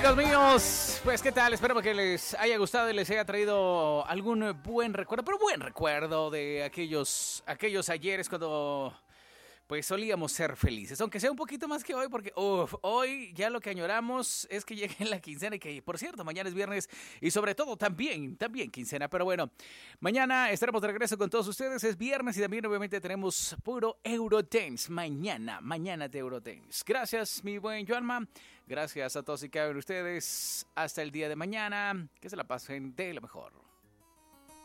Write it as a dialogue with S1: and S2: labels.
S1: amigos míos? Pues qué tal, espero que les haya gustado y les haya traído algún buen recuerdo, pero buen recuerdo de aquellos ayeres cuando pues solíamos ser felices, aunque sea un poquito más que hoy, porque hoy ya lo que añoramos es que llegue la quincena y que, por cierto, mañana es viernes y sobre todo también quincena, pero bueno, mañana estaremos de regreso con todos ustedes, es viernes y también obviamente tenemos puro Eurodance, mañana de Eurodance. Gracias, mi buen Joanma, gracias a todos y cada uno de ustedes, hasta el día de mañana, que se la pasen de lo mejor.